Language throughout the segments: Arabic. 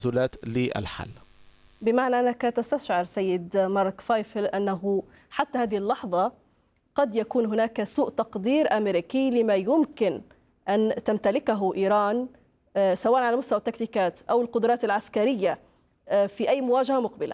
تنازلات للحل. بمعنى أنك تستشعر سيد مارك فايفل أنه حتى هذه اللحظة قد يكون هناك سوء تقدير أمريكي لما يمكن أن تمتلكه إيران سواء على مستوى التكتيكات أو القدرات العسكرية في أي مواجهة مقبلة.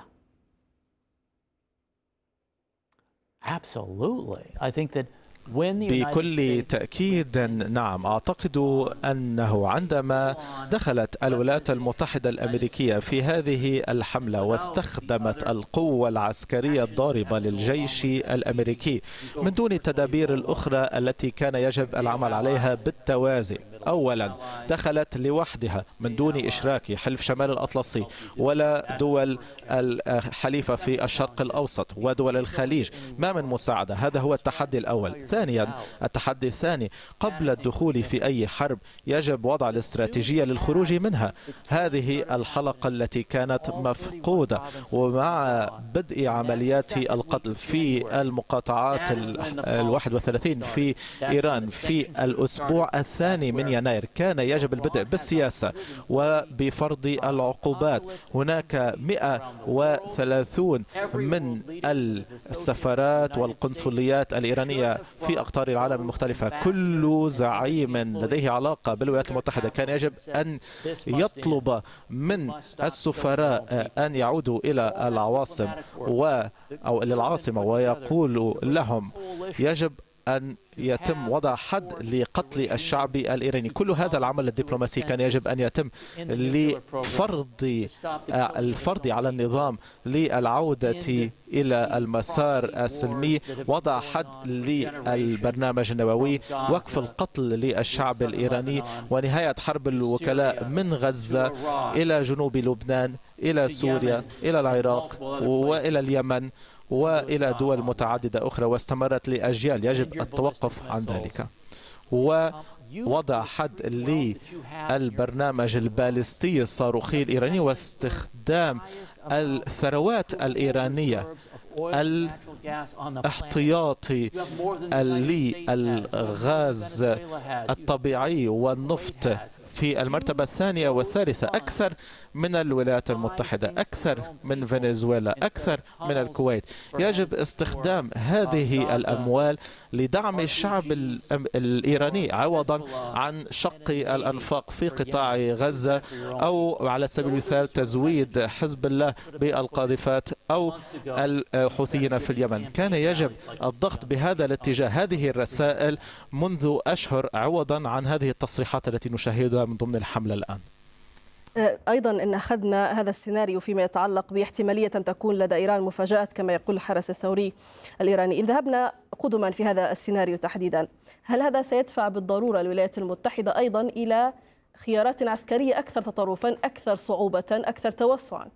بكل تأكيد نعم. أعتقد أنه عندما دخلت الولايات المتحدة الأمريكية في هذه الحملة واستخدمت القوة العسكرية الضاربة للجيش الأمريكي من دون التدابير الأخرى التي كان يجب العمل عليها بالتوازي. أولا دخلت لوحدها من دون إشراك حلف شمال الأطلسي ولا دول الحليفة في الشرق الأوسط ودول الخليج، ما من مساعدة. هذا هو التحدي الأول. ثانيا التحدي الثاني، قبل الدخول في أي حرب يجب وضع الاستراتيجية للخروج منها. هذه الحلقة التي كانت مفقودة، ومع بدء عمليات القتل في المقاطعات 31 في إيران في الأسبوع الثاني من يناير كان يجب البدء بالسياسة وبفرض العقوبات. هناك 130 من السفارات والقنصليات الإيرانية في أقطار العالم المختلفة. كل زعيم لديه علاقة بالولايات المتحدة كان يجب أن يطلب من السفراء أن يعودوا إلى العواصم أو إلى العاصمة ويقول لهم يجب أن يتم وضع حد لقتل الشعب الإيراني. كل هذا العمل الدبلوماسي كان يجب أن يتم الفرض على النظام للعودة إلى المسار السلمي، وضع حد للبرنامج النووي، وقف القتل للشعب الإيراني، ونهاية حرب الوكلاء من غزة إلى جنوب لبنان إلى سوريا إلى العراق وإلى اليمن وإلى دول متعددة أخرى، واستمرت لأجيال. يجب التوقف عن ذلك ووضع حد للبرنامج البالستي الصاروخي الإيراني واستخدام الثروات الإيرانية الاحتياطي للغاز الطبيعي والنفط في المرتبة الثانية والثالثة، أكثر من الولايات المتحدة، أكثر من فنزويلا، أكثر من الكويت. يجب استخدام هذه الأموال لدعم الشعب الإيراني عوضا عن شق الأنفاق في قطاع غزة، أو على سبيل المثال تزويد حزب الله بالقاذفات أو الحوثيين في اليمن. كان يجب الضغط بهذا الاتجاه، هذه الرسائل منذ أشهر، عوضا عن هذه التصريحات التي نشاهدها من ضمن الحملة الآن. أيضا إن أخذنا هذا السيناريو فيما يتعلق باحتمالية أن تكون لدى إيران مفاجأة كما يقول الحرس الثوري الإيراني، إن ذهبنا قدما في هذا السيناريو تحديدا، هل هذا سيدفع بالضرورة الولايات المتحدة أيضا إلى خيارات عسكرية أكثر تطرفا، أكثر صعوبة، أكثر توسعا؟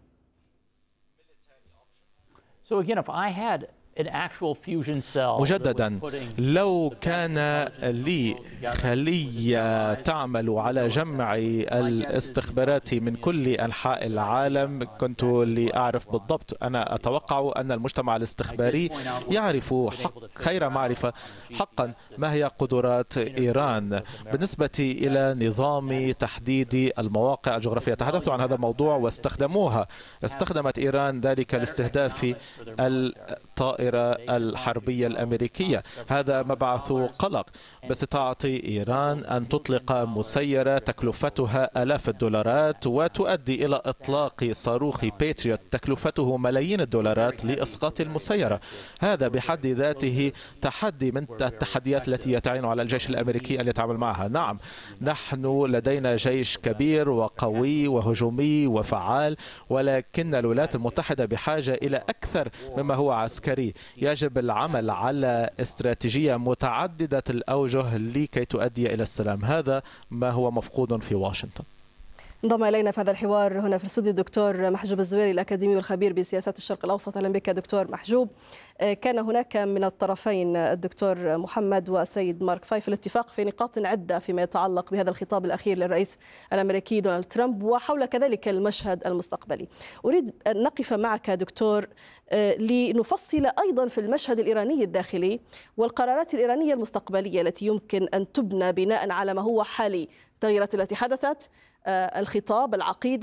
مجددا، لو كان لي خلية تعمل على جمع الاستخبارات من كل أنحاء العالم كنت لأعرف بالضبط. أنا أتوقع أن المجتمع الاستخباري يعرف خير معرفة حقا ما هي قدرات إيران بالنسبة إلى نظام تحديد المواقع الجغرافية. تحدثوا عن هذا الموضوع واستخدموها. استخدمت إيران ذلك لاستهداف الطائرة الحربية الأمريكية. هذا مبعث قلق باستطاعة إيران أن تطلق مسيرة تكلفتها آلاف الدولارات وتؤدي إلى إطلاق صاروخ باتريوت تكلفته ملايين الدولارات لإسقاط المسيرة. هذا بحد ذاته تحدي من التحديات التي يتعين على الجيش الأمريكي أن يتعامل معها. نعم، نحن لدينا جيش كبير وقوي وهجومي وفعال، ولكن الولايات المتحدة بحاجة إلى أكثر مما هو عسكري. يجب العمل على استراتيجية متعددة الأوجه لكي تؤدي إلى السلام. هذا ما هو مفقود في واشنطن. انضم إلينا في هذا الحوار هنا في الاستوديو الدكتور محجوب الزويري، الأكاديمي والخبير بسياسات الشرق الأوسط. أهلا بك دكتور محجوب. كان هناك من الطرفين الدكتور محمد والسيد مارك فايفل اتفاق في نقاط عدة فيما يتعلق بهذا الخطاب الأخير للرئيس الأمريكي دونالد ترامب وحول كذلك المشهد المستقبلي. أريد أن نقف معك دكتور لنفصل أيضا في المشهد الإيراني الداخلي والقرارات الإيرانية المستقبلية التي يمكن أن تبنى بناء على ما هو حالي، التغييرات التي حدثت، الخطاب، العقيدة،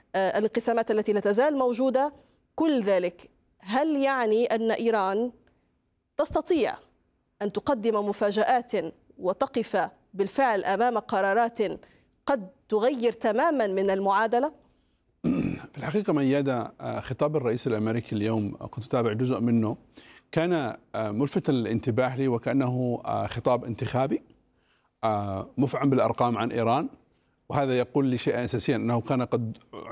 الانقسامات التي لا تزال موجودة، كل ذلك هل يعني أن إيران تستطيع أن تقدم مفاجآت وتقف بالفعل أمام قرارات قد تغير تماما من المعادلة؟ في الحقيقة ميادة، خطاب الرئيس الأمريكي اليوم كنت أتابع جزء منه، كان ملفتا للانتباه لي وكأنه خطاب انتخابي مفعم بالأرقام عن إيران، وهذا يقول لي شيئا أساسيا أنه كان قد